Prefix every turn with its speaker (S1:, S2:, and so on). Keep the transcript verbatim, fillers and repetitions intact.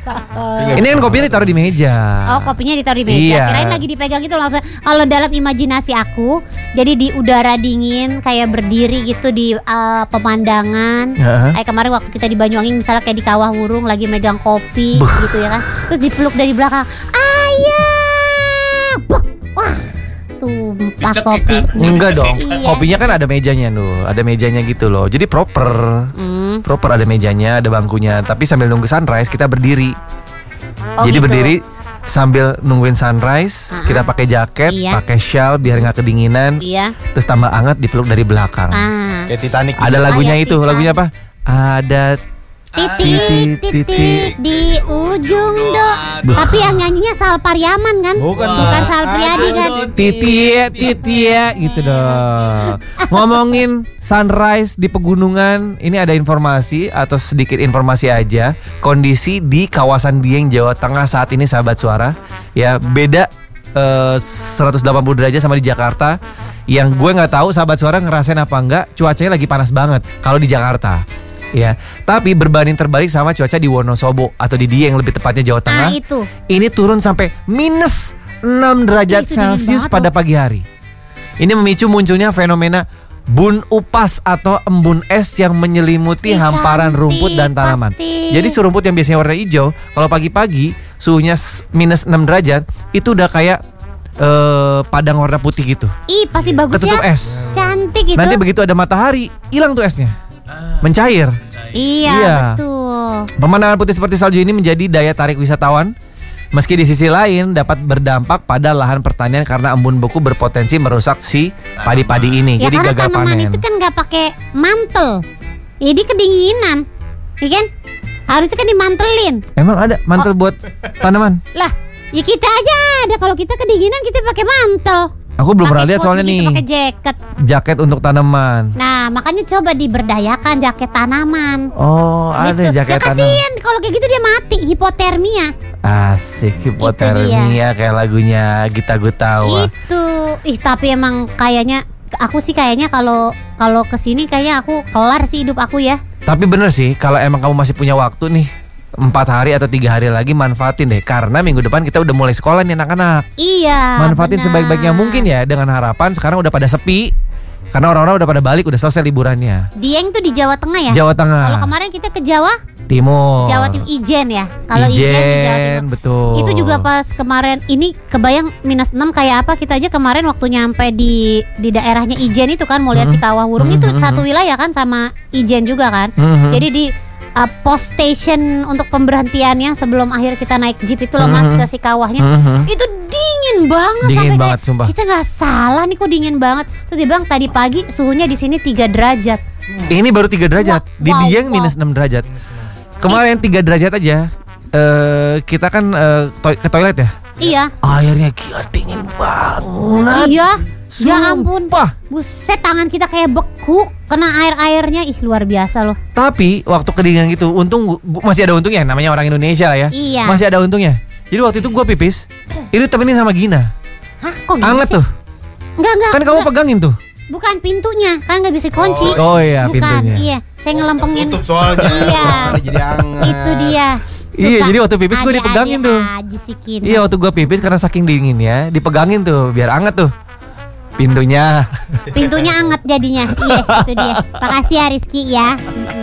S1: Ini kan kopinya ditaruh di meja.
S2: Oh, kopinya ditaruh di meja.
S1: Iya.
S2: Kirain lagi dipegang gitu langsung. Kalau dalam imajinasi aku, jadi di udara dingin kayak berdiri gitu di uh, pemandangan.
S1: Uh-huh.
S2: Kayak kemarin waktu kita di Banyuwangi misalnya kayak di Kawah Wurung lagi megang kopi
S1: Buh.
S2: gitu ya kan. Terus dipeluk dari belakang. Ayah. Buk. Wah. Tumpah kopi.
S1: Enggak dong.
S2: Iya.
S1: Kopinya kan ada mejanya tuh, ada mejanya gitu loh. Jadi proper.
S2: Hmm.
S1: Proper ada mejanya, ada bangkunya. Tapi sambil nunggu sunrise kita berdiri.
S2: Oh,
S1: Jadi
S2: gitu.
S1: berdiri sambil nungguin sunrise,
S2: Uh-huh.
S1: kita pakai jaket,
S2: Iya.
S1: pakai shawl biar nggak kedinginan.
S2: Iya.
S1: Terus tambah anget dipeluk dari belakang.
S2: Ah.
S3: Kayak Titanic.
S1: Ada lagunya
S2: Kayak
S1: itu,
S2: Titanic.
S1: lagunya apa? Ada
S2: Titik,
S1: Titik,
S2: titik di ujung doa. Tapi yang nyanyinya Sal Pariaman kan?
S3: Bukan,
S2: Bukan Sal Priadi kan?
S1: titik titik gitu dong. Ngomongin sunrise di pegunungan, ini ada informasi atau sedikit informasi aja. Kondisi di kawasan Dieng, Jawa Tengah saat ini sahabat suara, ya beda eh, seratus delapan puluh derajat sama di Jakarta. Yang gue nggak tahu sahabat suara ngerasain apa enggak, cuacanya lagi panas banget kalau di Jakarta. Ya, tapi berbanding terbalik sama cuaca di Wonosobo atau di Dieng lebih tepatnya Jawa Tengah.
S2: Ah, itu.
S1: Ini turun sampai minus enam derajat
S2: Itu dingin
S1: Celcius
S2: banget
S1: pada
S2: tuh.
S1: pagi hari. Ini memicu munculnya fenomena bun upas atau embun es yang menyelimuti
S2: Ih,
S1: hamparan
S2: cantik,
S1: rumput dan tanaman.
S2: pasti.
S1: Jadi serumput yang biasanya warna hijau, kalau pagi-pagi suhunya s- minus enam derajat, itu udah kayak eh, padang warna putih gitu.
S2: Ih, pasti bagus
S1: Ketutup
S2: ya.
S1: es.
S2: Cantik gitu.
S1: Nanti begitu ada matahari, hilang tuh esnya. Mencair.
S2: Iya,
S1: Iya.
S2: betul.
S1: Pemandangan putih seperti salju ini menjadi daya tarik wisatawan. Meski di sisi lain dapat berdampak pada lahan pertanian karena embun beku berpotensi merusak si padi-padi ini.
S2: Ya
S1: Jadi
S2: karena
S1: gagal
S2: tanaman
S1: panen.
S2: itu kan nggak pakai mantel. Jadi kedinginan. Iya kan? Harusnya kan dimantelin.
S1: Emang ada mantel buat tanaman?
S2: Lah, ya kita aja ada. Kalau kita kedinginan kita pakai mantel.
S1: Aku belum pernah
S2: Pakai
S1: lihat
S2: coat
S1: soalnya
S2: begitu,
S1: nih.
S2: pakai jaket.
S1: Jaket untuk tanaman.
S2: Nah, makanya coba diberdayakan jaket tanaman.
S1: Oh, ada
S2: Gitu.
S1: jaket
S2: Nah,
S1: tanaman.
S2: kasihan kalau kayak gitu dia mati, hipotermia.
S1: Asik, hipotermia kayak lagunya Gita Gutawa.
S2: Itu. Ih, tapi emang kayaknya aku sih kayaknya kalau kalau kesini kayaknya aku kelar sih hidup aku ya.
S1: Tapi bener sih, kalau emang kamu masih punya waktu nih, empat hari atau tiga hari lagi manfaatin deh. Karena minggu depan kita udah mulai sekolah nih anak-anak.
S2: Iya.
S1: Manfaatin
S2: benar.
S1: sebaik-baiknya mungkin ya. Dengan harapan sekarang udah pada sepi, karena orang-orang udah pada balik, udah selesai liburannya.
S2: Dieng tuh di Jawa Tengah ya?
S1: Jawa Tengah.
S2: Kalau kemarin kita ke Jawa,
S1: Timur.
S2: Jawa Timur Ijen ya. Kalau Ijen,
S1: Ijen,
S2: di Jawa Timur.
S1: betul.
S2: Itu juga pas kemarin ini kebayang minus enam kayak apa, kita aja kemarin waktu nyampe di di daerahnya Ijen itu kan mau lihat si Kawah Wurung itu satu wilayah kan sama Ijen juga kan.
S1: Mhm.
S2: Jadi di uh, post station untuk pemberhentiannya sebelum akhir kita naik jeep itu loh Mas ke si kawahnya.
S1: Mhm.
S2: Itu dingin banget
S1: Dingin
S2: sampai
S1: banget,
S2: kayak
S1: sumpah.
S2: kita nggak salah nih kok dingin banget. Terus dia bilang tadi pagi suhunya di sini tiga derajat.
S1: Ini baru tiga derajat.
S2: Wah,
S1: Di
S2: wow,
S1: Dieng
S2: wow.
S1: minus enam derajat. Kemarin tiga derajat aja. Eh kita kan eh, to- ke toilet ya.
S2: Iya.
S1: Airnya gila dingin banget.
S2: Iya. Ya
S1: Sumpah.
S2: ampun. Buset, tangan kita kayak beku kena air-airnya. Ih, luar biasa loh.
S1: Tapi waktu kedinginan gitu, untung gua, gua- masih ada untungnya. Namanya orang Indonesia lah ya.
S2: Iya.
S1: Masih ada untungnya. Jadi waktu itu gue pipis, itu temenin sama Gina.
S2: Hah, kok gitu
S1: Anget
S2: sih?
S1: tuh.
S2: Enggak, enggak.
S1: Kan kamu
S2: enggak.
S1: pegangin tuh.
S2: Bukan pintunya, kan nggak bisa kunci.
S1: Oh iya,
S2: Bukan,
S1: pintunya.
S2: iya. Saya ngelempengin.
S3: Tutup soalnya.
S2: Iya.
S3: Jadi anget.
S2: Itu dia.
S1: Iya, jadi waktu pipis gua
S2: Ada-ada
S1: dipegangin tuh.
S2: aja si Kinas.
S1: Iya, waktu gue pipis karena saking dinginnya, dipegangin tuh biar anget tuh. Pintunya.
S2: Pintunya anget jadinya. Iya, itu dia. Makasih ya Rizky ya. Mm-mm.